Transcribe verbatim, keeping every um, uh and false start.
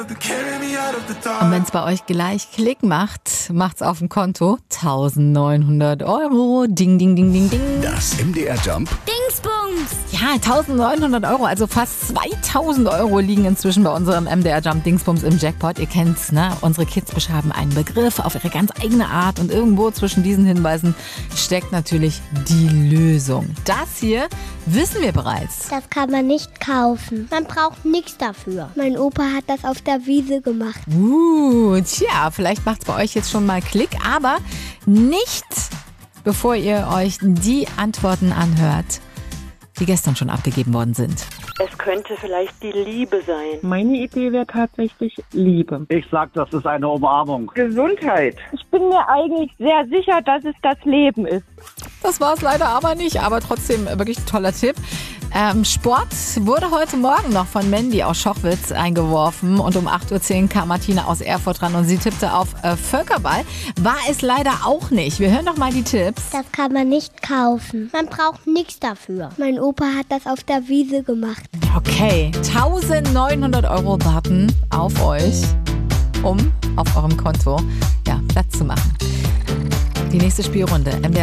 Und wenn es bei euch gleich Klick macht, macht's auf dem Konto eintausendneunhundert Euro. Ding, ding, ding, ding, ding. Das M D R Jump Dingsbums! Ja, eintausendneunhundert Euro, also fast zweitausend Euro liegen inzwischen bei unserem M D R Jump Dingsbums im Jackpot. Ihr kennt's, ne? Unsere Kids beschreiben einen Begriff auf ihre ganz eigene Art und irgendwo zwischen diesen Hinweisen steckt natürlich die Lösung. Das hier wissen wir bereits. Das kann man nicht kaufen. Man braucht nichts dafür. Mein Opa hat das auf der Wiese gemacht. Uh, tja, vielleicht macht's bei euch jetzt schon mal Klick, aber nicht, bevor ihr euch die Antworten anhört, die gestern schon abgegeben worden sind. Es könnte vielleicht die Liebe sein. Meine Idee wäre tatsächlich Liebe. Ich sag, das ist eine Umarmung. Gesundheit. Ich bin mir eigentlich sehr sicher, dass es das Leben ist. Das war es leider aber nicht, aber trotzdem wirklich ein toller Tipp. Ähm, Sport wurde heute Morgen noch von Mandy aus Schochwitz eingeworfen und um acht Uhr zehn kam Martina aus Erfurt ran und sie tippte auf äh, Völkerball. War es leider auch nicht. Wir hören doch mal die Tipps. Das kann man nicht kaufen. Man braucht nichts dafür. Mein Opa hat das auf der Wiese gemacht. Okay, eintausendneunhundert Euro warten auf euch, um auf eurem Konto ja, Platz zu machen. Die nächste Spielrunde. M D R